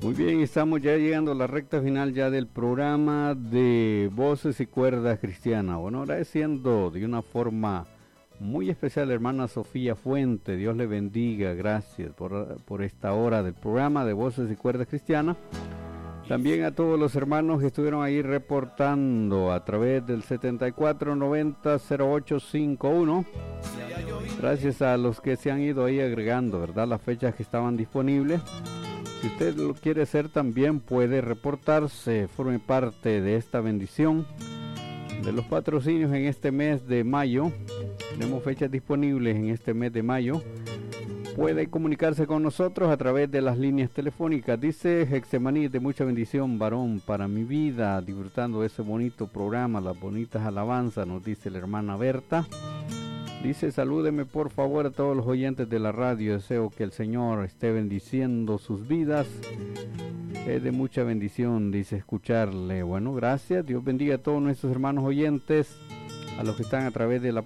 Muy bien, estamos ya llegando a la recta final ya del programa de Voces y Cuerdas Cristianas. Bueno, agradeciendo de una forma muy especial a la hermana Sofía Fuente. Dios le bendiga, gracias por esta hora del programa de Voces y Cuerdas Cristianas. También a todos los hermanos que estuvieron ahí reportando a través del 7490-0851. Gracias a los que se han ido ahí agregando, ¿verdad? Las fechas que estaban disponibles. Si usted lo quiere hacer también puede reportarse, forme parte de esta bendición de los patrocinios en este mes de mayo. Tenemos fechas disponibles en este mes de mayo. Puede comunicarse con nosotros a través de las líneas telefónicas. Dice Hexemaní, de mucha bendición, varón, para mi vida, disfrutando de ese bonito programa, las bonitas alabanzas, nos dice la hermana Berta. Dice, salúdeme por favor a todos los oyentes de la radio, deseo que el Señor esté bendiciendo sus vidas. Es de mucha bendición, dice, escucharle. Bueno, gracias, Dios bendiga a todos nuestros hermanos oyentes, a los que están a través de la